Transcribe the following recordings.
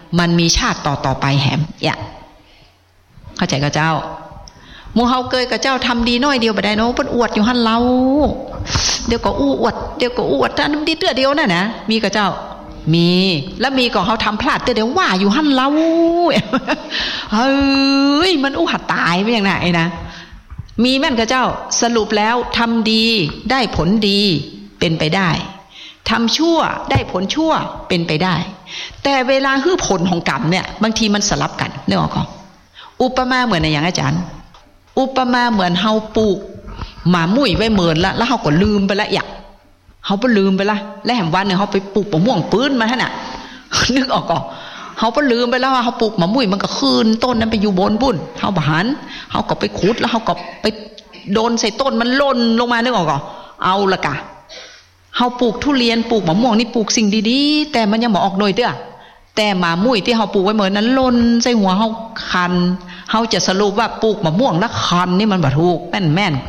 มันมีชาติต่อไปแหมอย่าเข้าใจกับเจ้าหมู่เฮาเกยกับเจ้าทำดีน้อยเดียวบ่ได้เนาะเพิ่นอวดอยู่หั่นเราเดี๋ยวก็อวดเดี๋ยวก็อวดท่านดีเตื้อเดียวน่ะนะมีกับเจ้ามีแล้วมีก็เฮาทำพลาดเตื้อเดียวว่าอยู่หั่นเราเฮ้ยมันหัดตายไปอย่างไหนนะมีแม่นกับเจ้าสรุปแล้วทำดีได้ผลดีเป็นไปได้ทำชั่วได้ผลชั่วเป็นไปได้แต่เวลาฮื้อผลของกรรมเนี่ยบางทีมันสลับกันนึกออกก่อนอุปมาเหมือนอย่างอาจารย์อุปมาเหมือนเฮาปลูกหมามุ้ยไว้เมินละแล้วเฮาก็ลืมไปละอย่างเฮาไปลืมไปละแล้วแหมวันหนึ่งเฮาไปปลูกมะม่วงปื้นมาท่านน่ะนึกออกก่อนเฮาไปลืมไปแล้วว่าเฮาปลูกหมามุ้ยมันก็คืนต้นนั้นไปอยู่บนบุ่นเฮาบ่หันเฮาก็ไปขุดแล้วเฮาก็ไปโดนใส่ต้นมันหล่นลงมานึกออกก่อนเอาละกะเฮาปลูกทุเรียนปลูกมะม่วงนี่ปลูกสิ่งดีๆแต่มันยังบ่ออกหน่วยเด้อแต่หมามุ้ยที่เฮาปลูกไว้เหมือนนั้นหล่นใส่หัวเฮาคันเฮาจะสรุปว่าปลูกมะม่วงแล้วคันนี่มันบ่ถูกแม่นน่ะ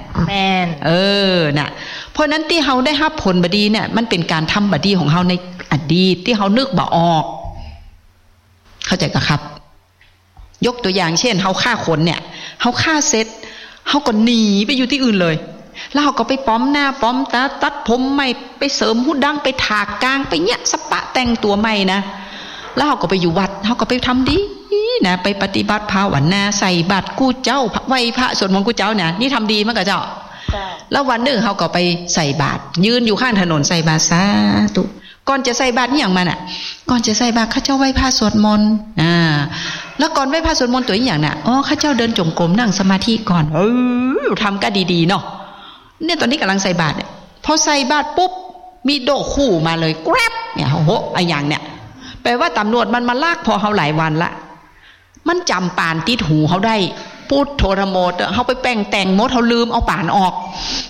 เพราะนั้นที่เฮาได้รับผลบดีเนี่ยมันเป็นการทำบดีของเฮาในอดีตที่เฮานึกบ่ออกเข้าใจกันครับยกตัวอย่างเช่นเฮาฆ่าคนเนี่ยเฮาฆ่าเสร็จเฮาก็หนีไปอยู่ที่อื่นเลยแล้วเฮาก็ไปป้อมหน้าป้อมตาตัดผมใหม่ไปเสริมหูดังไปถากกลางไปเนี่ยสปะแต่งตัวใหม่นะแล้วเฮาก็ไปอยู่วัดเฮาก็ไปทำดีนะไปปฏิบัติภาวนาใส่บาตรกู้เจ้าไหว้พระสวดมนต์กู้เจ้าเนี่ยนี่ทำดีมั้งกับเจ้าแล้ววันหนึ่งเฮาก็ไปใส่บาตรยืนอยู่ข้างถนนใส่บาตรสาธุก่อนจะใส่บาตรนี่อย่างมันอ่ะก่อนจะใส่บาตรข้าเจ้าไหว้พระสวดมนต์แล้วก่อนไหว้พระสวดมนต์ตัวอย่างน่ะข้าเจ้าเดินจงกรมนั่งสมาธิก่อนทำก็ดีๆเนาะเนี่ยตอนนี้กำลังใส่บาตรเนี่ยพอใส่บาตรปุ๊บมีโดคู่มาเลยแกร็บเนี่ยโอ้โหไอ้อย่างเนี่ยแปลว่าตำรวจมันมาลากพอเฮาหลายวันละมันจำป่านติดหูเขาได้พูดโทรโมดเขาไปแป้งแต่งมดเขาลืมเอาป่านออก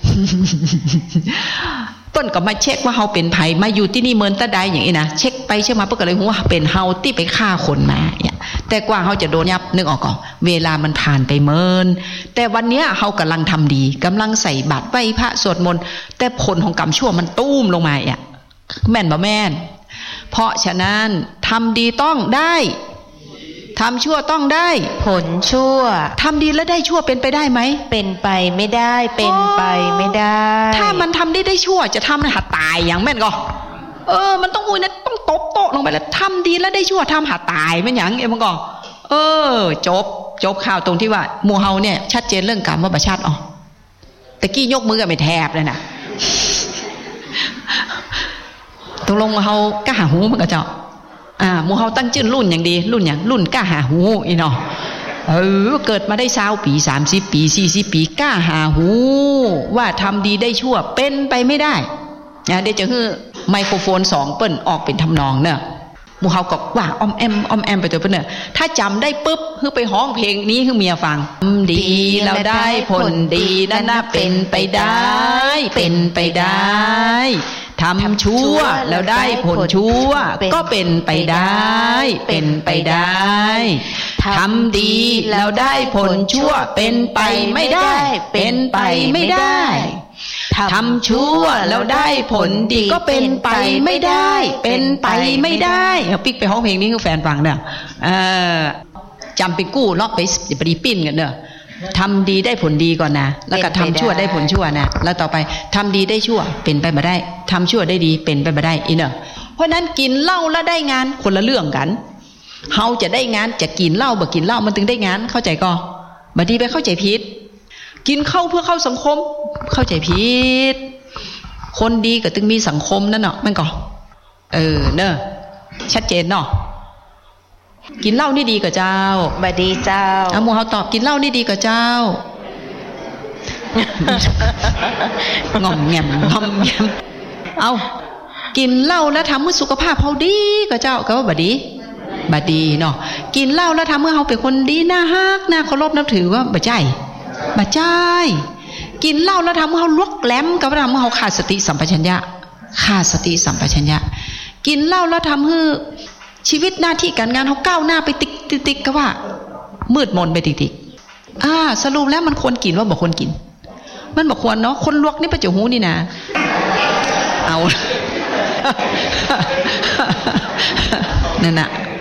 เปิ้นก็มาเช็คว่าเขาเป็นไผมาอยู่ที่นี่เมินตะใดอย่างนี้นะเช็คไปเช็คมาเปิ้นก็เลยรู้ว่าเป็นเฮาที่ไปฆ่าคนมาเนี่ยแต่กว่าเขาจะโดนยับนึกออกก่อนเวลามันผ่านไปเมินแต่วันเนี้ยเขากำลังทำดีกำลังใส่บาตรไหว้พระสวดมนต์แต่ผลของกรรมชั่วมันตุ้มลงมาอ่ะแม่นบ่แม่นเพราะฉะนั้นทำดีต้องได้ทำชั่วต้องได้ผลชั่วทำดีแล้วได้ชั่วเป็นไปได้ไหมเป็นไปไม่ได้เป็นไปไม่ได้ถ้ามันทำได้ชั่วจะทำให้หาตายอย่างแม่นก็มันต้องอุ้ยนะต้องตบโต๊ะลงไปแล้วทำดีแล้วได้ชั่วทำหาตายไม่อย่างมันก็จบข่าวตรงที่ว่าหมู่เฮาเนี่ยชัดเจนเรื่องกรรมว่าประชาติตะกี้ยกมือกันไม่แทบเลยนะตกลงเฮาก็หาหูมันก็เจ้าหมู่เฮาตั้งชื่อรุ่นอย่างดีรุ่นอย่างรุ่นกล้าหาหูอีเนาะเกิดมาได้20 ปี30 ปี40 ปีกล้าหาหูว่าทำดีได้ชั่วเป็นไปไม่ได้เดี๋ยวจะคือไมโครโฟน2เปิ้นออกเป็นทำนองเนอะหมู่เฮาก็ว่าอ้อมแอมไปตัวเปิ้นเนอะถ้าจำได้ปุ๊บคือไปร้องเพลงนี้คือเมียฟังดีแล้วได้ผลดีนั่นน่ะเป็นไปได้เป็นไปได้ทำชั่วแล้วได้ผลชั่วก็เป็นไปได้เป็นไปได้ทำดีแล้วได้ผลชั่วเป็นไปไม่ได้เป็นไปไม่ได้ทำชั่วแล้วได้ผลดีก็เป็นไปไม่ได้เป็นไปไม่ได้เอาปิ๊กไปร้องเพลงนี้คือแฟนฟังเนี่ยจำไปกู้ล็อกไปปรีปิ้นกันเนอะทำดีได้ผลดีก่อนนะแล้วก็ทำชั่วได้ผลชั่วนะแล้วต่อไปทำดีได้ชั่วเป็นไปไม่ได้ทำชั่วได้ดีเป็นไปไม่ได้อีเนอะเพราะนั้นกินเหล้าแล้วได้งานคนละเรื่องกันเฮาจะได้งานจะกินเหล้าบ่กินเหล้ามันถึงได้งานเข้าใจก็บัดนี้ไปเข้าใจผิดกินเข้าเพื่อเข้าสังคมเข้าใจผิดคนดีก็ถึงมีสังคมนั่นเนาะมันก็เนอะชัดเจนเนาะกินเหล้านี่ดีกับเจ้าบดีเจ้าหมู่เฮาตอบกินเหล้านี่ดีกับเจ้า งอมแงมเอากินเหล้าแล้วทำให้สุขภาพเฮาดีกับเจ้าก็ว่าบดีเนาะกินเหล้าแล้วทำให้เฮาเป็นคนดีน่าฮักน่าเคารพนับถือว่าบ่ใจกินเหล้าแล้วทำให้เฮาลวกแหลมก็ทำให้เฮาขาดสติสัมปชัญญะกินเหล้าแล้วทำให้ชีวิตหน้าที่การงานเขาก้าวหน้าไปติ๊กก็ว่ามืดมนไปติ๊กสรุปแล้วมันควรกินว่าบอกควรกินมันบอกควรเนาะคนลวกนี่ประจุหูนี่นะเอานั่นน่ะ